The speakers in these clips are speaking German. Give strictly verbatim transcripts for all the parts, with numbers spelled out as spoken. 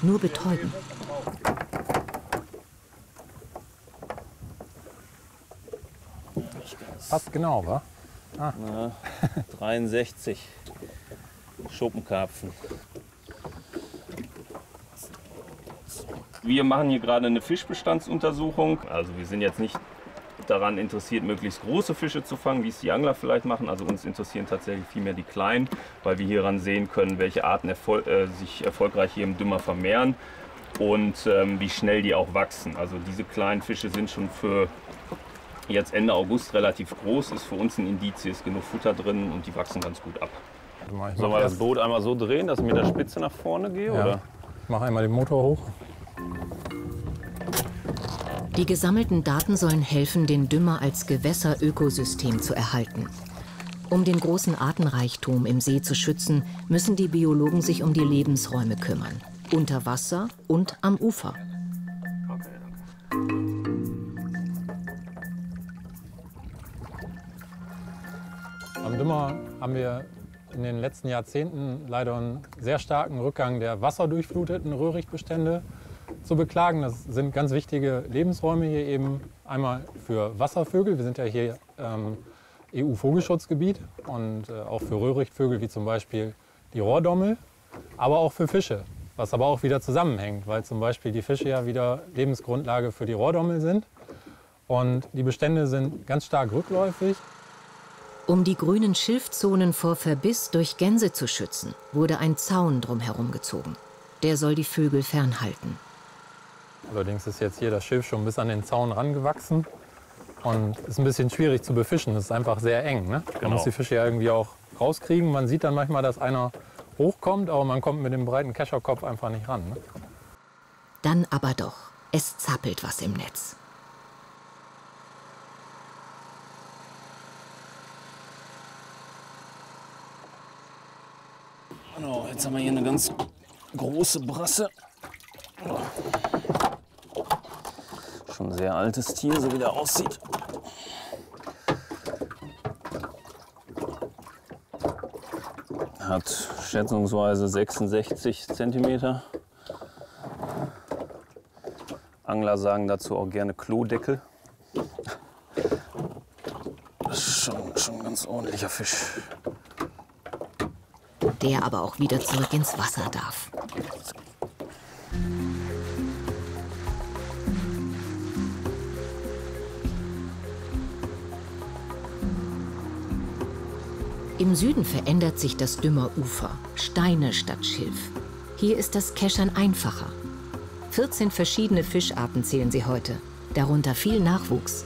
nur betäuben. Passt genau, wa? Ah. Na, dreiundsechzig Schuppenkarpfen. Wir machen hier gerade eine Fischbestandsuntersuchung. Also wir sind jetzt nicht daran interessiert, möglichst große Fische zu fangen, wie es die Angler vielleicht machen. Also uns interessieren tatsächlich vielmehr die kleinen, weil wir hieran sehen können, welche Arten erfol äh, sich erfolgreich hier im Dümmer vermehren und ähm, wie schnell die auch wachsen. Also diese kleinen Fische sind schon für jetzt Ende August relativ groß, ist für uns ein Indiz, hier ist genug Futter drin und die wachsen ganz gut ab. Sollen wir das Boot einmal so drehen, dass ich mit der Spitze nach vorne gehe? Ja. Oder? Ich mache einmal den Motor hoch. Die gesammelten Daten sollen helfen, den Dümmer als Gewässerökosystem zu erhalten. Um den großen Artenreichtum im See zu schützen, müssen die Biologen sich um die Lebensräume kümmern. Unter Wasser und am Ufer. Okay, danke. Am Dümmer haben wir in den letzten Jahrzehnten leider einen sehr starken Rückgang der wasserdurchfluteten Röhrichtbestände zu beklagen. Das sind ganz wichtige Lebensräume hier eben einmal für Wasservögel. Wir sind ja hier ähm, E U-Vogelschutzgebiet und äh, auch für Röhrichtvögel wie zum Beispiel die Rohrdommel, aber auch für Fische, was aber auch wieder zusammenhängt, weil zum Beispiel die Fische ja wieder Lebensgrundlage für die Rohrdommel sind und die Bestände sind ganz stark rückläufig. Um die grünen Schilfzonen vor Verbiss durch Gänse zu schützen, wurde ein Zaun drumherum gezogen. Der soll die Vögel fernhalten. Allerdings ist jetzt hier das Schilf schon bis an den Zaun rangewachsen und ist ein bisschen schwierig zu befischen. Es ist einfach sehr eng. Ne? Man Genau. muss die Fische ja irgendwie auch rauskriegen. Man sieht dann manchmal, dass einer hochkommt, aber man kommt mit dem breiten Kescherkopf einfach nicht ran. Ne? Dann aber doch. Es zappelt was im Netz. Genau, jetzt haben wir hier eine ganz große Brasse. Schon ein sehr altes Tier, so wie der aussieht. Hat schätzungsweise sechsundsechzig Zentimeter. Angler sagen dazu auch gerne Klodeckel. Das ist schon, schon ein ganz ordentlicher Fisch. Der aber auch wieder zurück ins Wasser darf. Im Süden verändert sich das Dümmerufer. Steine statt Schilf. Hier ist das Keschern einfacher. vierzehn verschiedene Fischarten zählen sie heute, darunter viel Nachwuchs.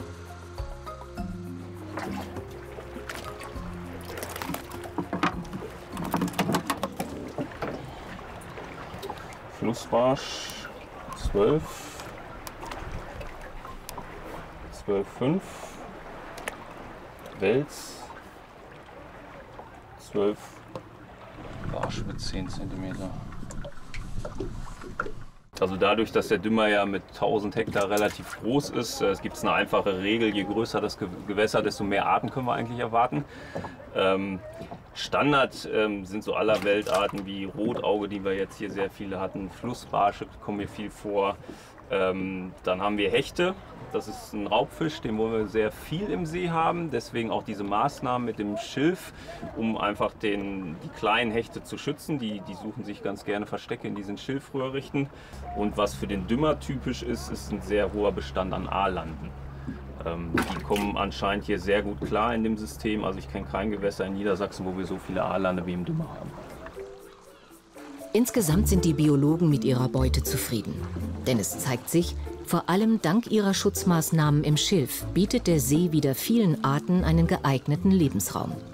Flussbarsch zwölf, zwölf Komma fünf, Wels zwölf, Barsch mit zehn Zentimeter. Also dadurch, dass der Dümmer ja mit tausend Hektar relativ groß ist, es gibt eine einfache Regel, je größer das Gewässer, desto mehr Arten können wir eigentlich erwarten. Ähm, Standard ähm, sind so aller Weltarten wie Rotauge, die wir jetzt hier sehr viele hatten, Flussbarsche kommen hier viel vor. Ähm, dann haben wir Hechte, das ist ein Raubfisch, den wollen wir sehr viel im See haben. Deswegen auch diese Maßnahmen mit dem Schilf, um einfach den, die kleinen Hechte zu schützen. Die, die suchen sich ganz gerne Verstecke in diesen Schilfröhrichten. Und was für den Dümmer typisch ist, ist ein sehr hoher Bestand an Aalanden. Ähm, die kommen anscheinend hier sehr gut klar in dem System. Also ich kenne kein Gewässer in Niedersachsen, wo wir so viele Aalande wie im Dümmer haben. Insgesamt sind die Biologen mit ihrer Beute zufrieden. Denn es zeigt sich, vor allem dank ihrer Schutzmaßnahmen im Schilf bietet der See wieder vielen Arten einen geeigneten Lebensraum.